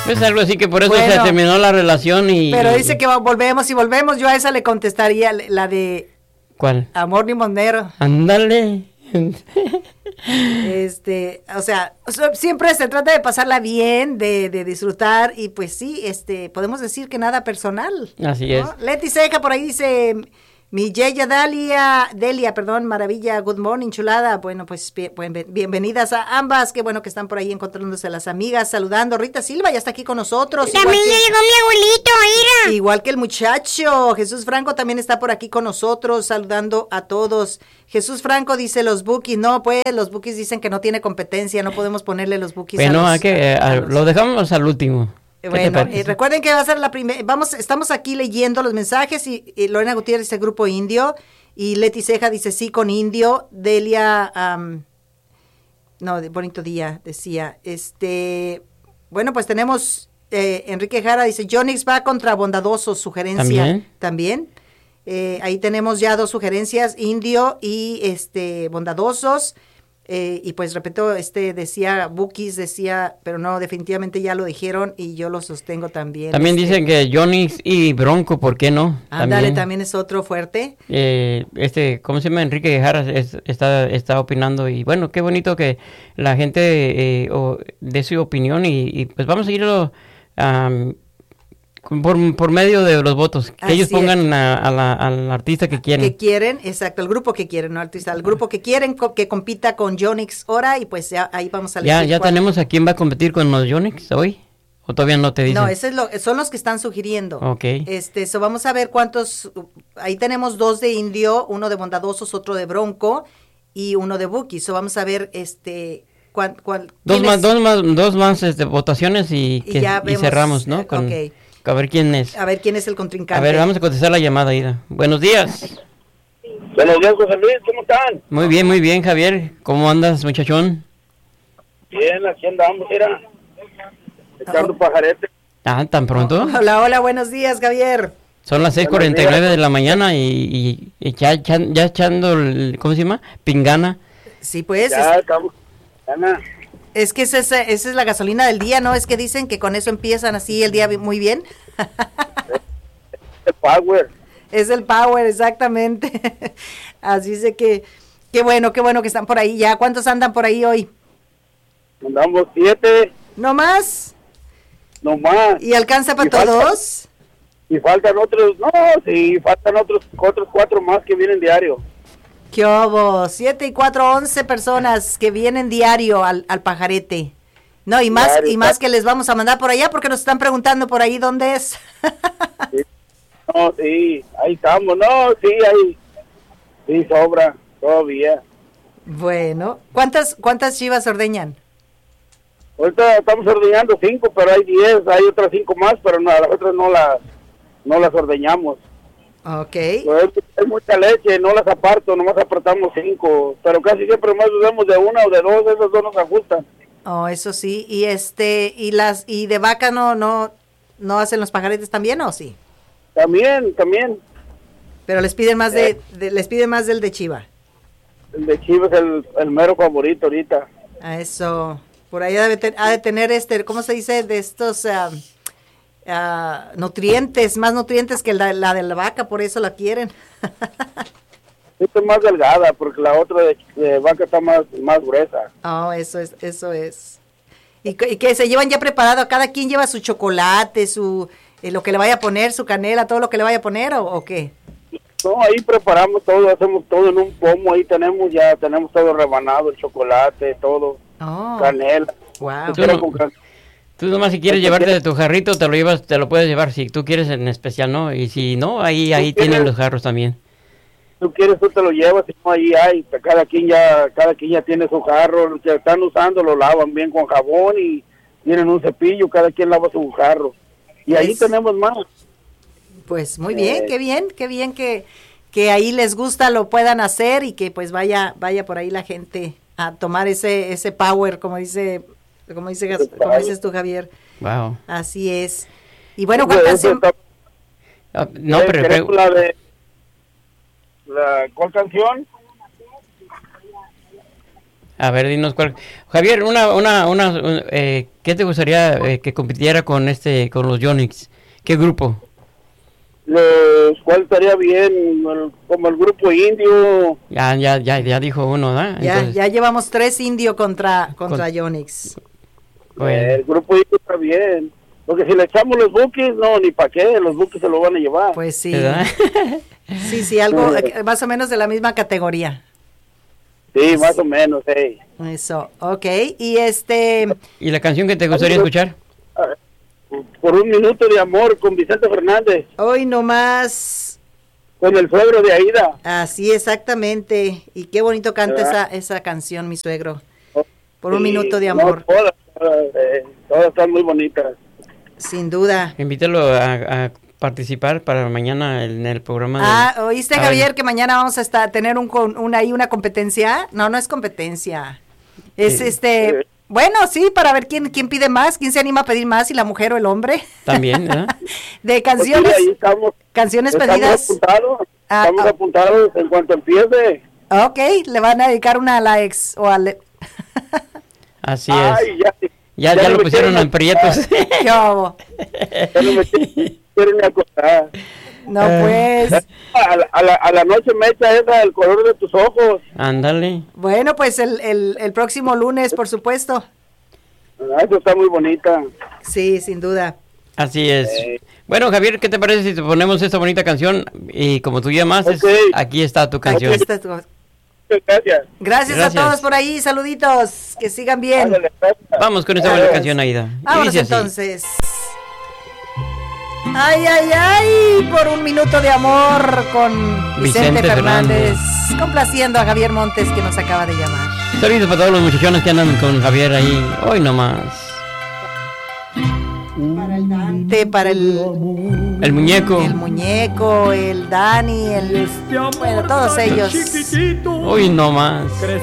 Es algo así que por eso se terminó la relación y... Pero dice que volvemos y volvemos. Yo a esa le contestaría la de... ¿Cuál? Amor limonero. Ándale. O sea, siempre se trata de pasarla bien, de disfrutar y pues sí, podemos decir que nada personal. Así ¿no? es. Leti Ceja por ahí dice... Mi Yeya Delia, maravilla, good morning, chulada. Bueno, pues bienvenidas a ambas. Qué bueno que están por ahí encontrándose las amigas, saludando. Rita Silva ya está aquí con nosotros. También ya llegó mi abuelito, mira. Igual que el muchacho. Jesús Franco también está por aquí con nosotros, saludando a todos. Jesús Franco dice los Bukis. No, pues los Bukis dicen que no tiene competencia, no podemos ponerle los Bukis lo dejamos al último. Bueno, recuerden que va a ser la primera, estamos aquí leyendo los mensajes y Lorena Gutiérrez dice Grupo Indio y Leti Ceja dice sí con Indio, Delia, bonito día, decía, bueno pues tenemos, Enrique Jara dice Jonix va contra Bondadosos, sugerencia también. Ahí tenemos ya 2 sugerencias, Indio y Bondadosos. Y pues repito, decía Bukis, pero no, definitivamente ya lo dijeron y yo lo sostengo también. También dicen que Jonix y Bronco, ¿por qué no? Ándale, también es otro fuerte. ¿Cómo se llama? Enrique Jara está opinando y bueno, qué bonito que la gente dé su opinión y pues vamos a irlo por medio de los votos, que ellos pongan al artista que quieren. Que quieren, exacto, el grupo que quieren, no artista, el grupo que quieren que compita con Jonix ahora y pues ya ahí vamos a elegir. ¿Ya tenemos a quién va a competir con los Jonix hoy? ¿O todavía no te dicen? No, son los que están sugiriendo. Ok. Vamos a ver cuántos, ahí tenemos 2 de Indio, uno de Bondadosos, otro de Bronco y uno de Bukis. Vamos a ver, dos más votaciones y cerramos, ¿no? Okay. A ver quién es. A ver quién es el contrincante. A ver, vamos a contestar la llamada, Ida. Buenos días. Buenos días, José Luis, ¿cómo están? Muy bien, Javier. ¿Cómo andas, muchachón? Bien, aquí andamos, mira. Echando pajarete. ¿Tan pronto? Hola, buenos días, Javier. Son las 6:49 de la mañana y ya echando, ¿cómo se llama? Pingana. Sí, pues. Ya estamos. Es que esa es la gasolina del día, ¿no? Es que dicen que con eso empiezan así el día muy bien. El power. Es el power, exactamente. Así es de que, qué bueno que están por ahí ya. ¿Cuántos andan por ahí hoy? Andamos 7. ¿No más? No más. ¿Y alcanza para todos? Y faltan otros, faltan otros 4 más que vienen diario. ¿Qué hubo? 7 y 4, 11 personas que vienen diario al pajarete. No, y más diario, y más que les vamos a mandar por allá porque nos están preguntando por ahí dónde es. Sí, ahí estamos, sí, sobra, todavía. Bueno, ¿cuántas chivas ordeñan? Ahorita estamos ordeñando 5, pero hay 10, hay otras 5 más, pero no, las otras no las ordeñamos. Ok. Pues es mucha leche, no las aparto, nomás apartamos 5, pero casi siempre más usamos de 1 o de 2, esos 2 nos ajustan. Oh, eso sí, y y de vaca no hacen los pajaretes también, ¿o sí? También. Pero les piden más les piden más del de chiva. El de chiva es el mero favorito ahorita. A eso, por ahí ha de tener ¿cómo se dice? De estos nutrientes, más nutrientes que la de la vaca, por eso la quieren. Esta es más delgada, porque la otra de vaca está más gruesa. Oh, eso es. ¿Y que se llevan ya preparado? ¿Cada quien lleva su chocolate, lo que le vaya a poner, su canela, todo lo que le vaya a poner, o qué? No, ahí preparamos todo, hacemos todo en un pomo, ahí tenemos todo rebanado, el chocolate, todo, canela. Wow. Tú nomás si quieres llevarte de tu jarrito, te lo puedes llevar, si tú quieres en especial, ¿no? Y si no, ahí tienen los jarros también. Tú quieres, tú te lo llevas, y no, ahí hay, cada quien ya tiene su jarro, los que están usando lo lavan bien con jabón y tienen un cepillo, cada quien lava su jarro. Y ahí tenemos más. Pues muy bien, qué bien que ahí les gusta, lo puedan hacer y que pues vaya por ahí la gente a tomar ese power, como dices tú, Javier. Wow. Así es. Y bueno, ¿cuál canción? Pero ¿cuál canción? A ver, dinos cuál. Javier, ¿qué te gustaría que compitiera con los Yonix? ¿Qué grupo? ¿Cuál estaría bien? Como el grupo indio. Ya dijo uno, ¿verdad? Ya llevamos 3 indio contra Yonix. Bueno. El grupo indio está bien. Porque si le echamos los Bukis, no, ni para qué, los Bukis se lo van a llevar. Pues sí. Sí, algo más o menos de la misma categoría. Sí, más o menos, Eso, ok. ¿Y la canción que te gustaría escuchar? Por un minuto de amor con Vicente Fernández. Hoy nomás. Con el suegro de Aida. Así, exactamente. Y qué bonito canta esa canción, mi suegro. Por un minuto de amor. Todas están muy bonitas. Sin duda. Invítalo a participar para mañana en el programa. ¿Oíste, Javier, que mañana vamos a tener una competencia? No es competencia. Es bueno, sí, para ver quién pide más, quién se anima a pedir más, si la mujer o el hombre. También, ¿verdad? De canciones. Pues canciones pedidas. Estamos apuntados en cuanto empiece. Ok, le van a dedicar una a la ex o al... Así es. Ya lo pusieron en prietos. Yo. Ya no me quieren acostar. No, pues. A la noche me echa el color de tus ojos. Ándale. Bueno, pues el próximo lunes, por supuesto. Eso está muy bonita. Sí, sin duda. Así es. Bueno, Javier, ¿qué te parece si te ponemos esta bonita canción? Y como tú llamaste, aquí está tu canción. Aquí está Gracias a todos por ahí, saluditos, que sigan bien. Vamos con esta buena canción, Aida. Vámonos entonces. Ay, por un minuto de amor con Vicente Fernández, complaciendo a Javier Montes, que nos acaba de llamar. Saludos para todos los muchachones que andan con Javier ahí, hoy nomás. Para el Dante, para el muñeco. El muñeco, el Dani, bueno, todos ellos. Hoy nomás.